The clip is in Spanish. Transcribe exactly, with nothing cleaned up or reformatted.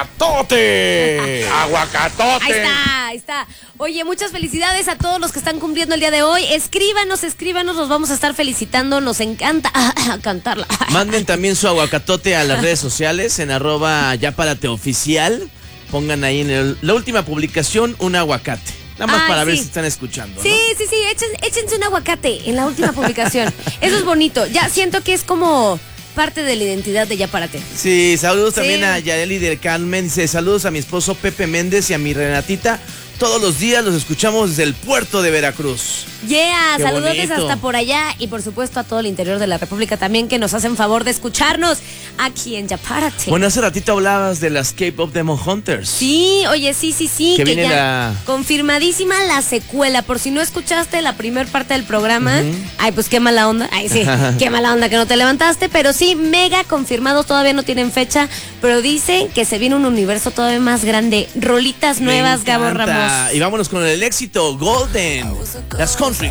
aguacatote. Aguacatote. Ahí está, ahí está. Oye, muchas felicidades a todos los que están cumpliendo el día de hoy. Escríbanos, escríbanos, los vamos a estar felicitando. Nos encanta cantarla. Manden también su aguacatote a las redes sociales en arroba ya párate oficial. Pongan ahí en el, la última publicación un aguacate. Nada más Ay, para sí. ver si están escuchando, ¿no? Sí, sí, sí, Echen, échense un aguacate en la última publicación. Eso es bonito. Ya siento que es como parte de la identidad de Ya Párate. Sí, saludos sí. también a Yareli del Carmen. Dice, saludos a mi esposo Pepe Méndez y a mi Renatita. Todos los días los escuchamos desde el puerto de Veracruz. Yeah, saludos hasta por allá y por supuesto a todo el interior de la República también que nos hacen favor de escucharnos aquí en Ya Párate. Bueno, hace ratito hablabas de las K-Pop Demon Hunters. Sí, oye, sí, sí, sí. Que, que viene ya la... confirmadísima la secuela. Por si no escuchaste la primera parte del programa, uh-huh. ay, pues qué mala onda. Ay, sí, qué mala onda que no te levantaste. Pero sí, mega confirmados, todavía no tienen fecha, pero dicen que se viene un universo todavía más grande. Rolitas nuevas, Gabo Ramos. Y vámonos con el éxito Golden. Las Country